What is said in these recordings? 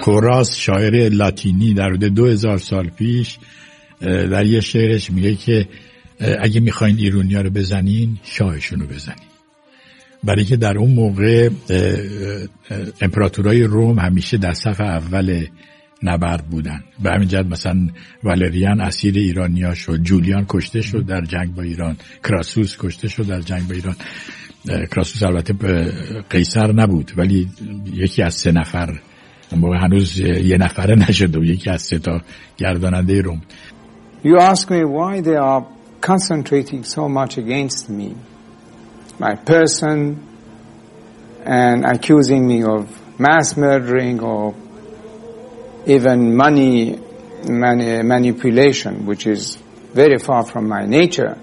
هوراس شاعر لاتینی در حدود 2000 سال پیش در یه شعرش میگه که اگه میخواین ایرانیا رو بزنین شاهشون رو بزنین، برای که در اون موقع امپراتورای روم همیشه در صف اول نبرد بودن. به همین جهت مثلا والریان اسیر ایرانیا شد، جولیان کشته شد در جنگ با ایران، کراسوس کشته شد در جنگ با ایران. کراسوس البته قیصر نبود ولی یکی از 3 نفر، اون موقع هنوز یه نفره نشده بود، یکی از 3 تا گرداننده روم. You ask me why they are concentrating so much against me, my person, and accusing me of mass murdering or even money manipulation, which is very far from my nature.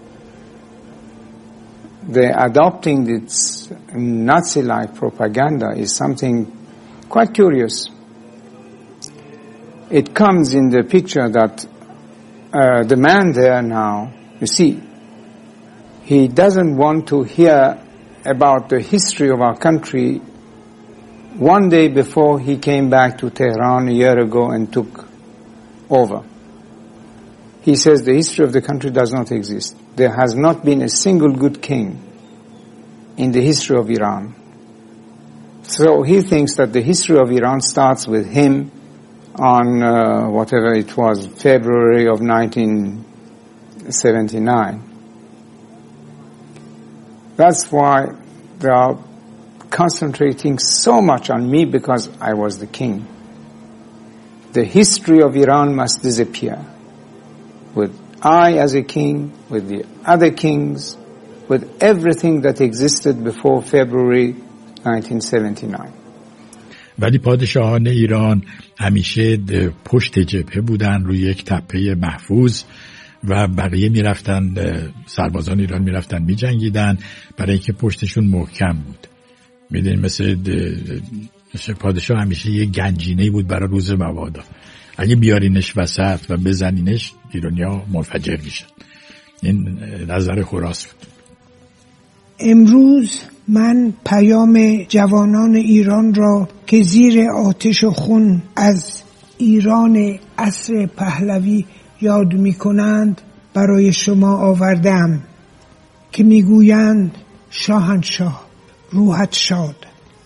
The adopting its Nazi-like propaganda is something quite curious. It comes in the picture that the man there now, you see, he doesn't want to hear about the history of our country one day before he came back to Tehran a year ago and took over. He says the history of the country does not exist. There has not been a single good king in the history of Iran. So he thinks that the history of Iran starts with him on whatever it was, February of 1979. That's why they are concentrating so much on me, because I was the king. The history of Iran must disappear. With I as a king, with the other kings, with everything that existed before February 1979. ولی پادشاهان ایران همیشه پشت جبهه بودن، روی یک تپه محفوظ، و بقیه میرفتن، سربازان ایران میرفتن میجنگیدن برای اینکه پشتشون محکم بود. میدونید مثل پادشاه همیشه یه گنجینه‌ای بود برای روز مبادا، اگه بیارینش وسط و بزنینش ایرانیا منفجر میشن. این نظر هوراس بود. امروز من پیام جوانان ایران را که زیر آتش و خون از ایران عصر پهلوی یاد می کنند برای شما آوردم که می گویند شاهنشاه روحت شاد.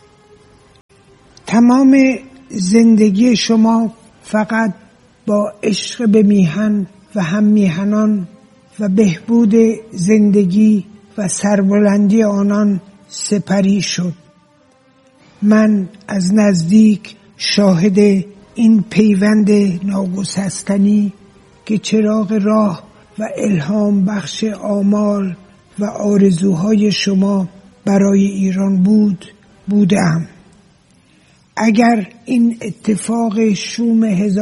تمام زندگی شما فقط با عشق به میهن و هم میهنان و بهبود زندگی و سربلندی آنان سپری شد. من از نزدیک شاهد این پیوند ناگسستنی که چراغ راه و الهام بخش آمال و آرزوهای شما برای ایران بودم. اگر این اتفاق شوم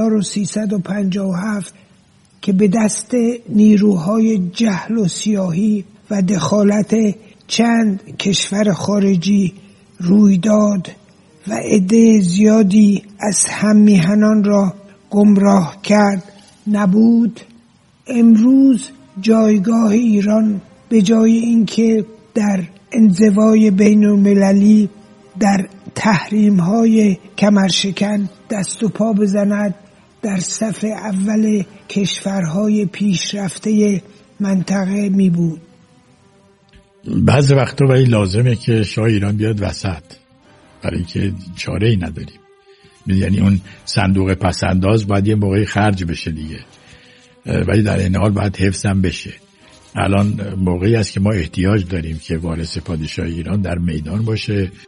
1357 که به دست نیروهای جهل و سیاهی و دخالت چند کشور خارجی روی داد و عده زیادی از هممیهنان را گمراه کرد نبود، امروز جایگاه ایران به جای اینکه در انزوای بین المللی در تحریم‌های کمرشکن دست و پا بزند، در صف اول کشورهای پیشرفته منطقه می بود. بعض وقتا ولی لازمه که شاه ایران بیاد وسط، برای که چاره ای نداریم. یعنی اون صندوق پسنداز باید یه موقعی خرج بشه دیگه، ولی در این حال باید حفظ هم بشه. الان موقعی است که ما احتیاج داریم که وارث پادشاه ایران در میدان باشه.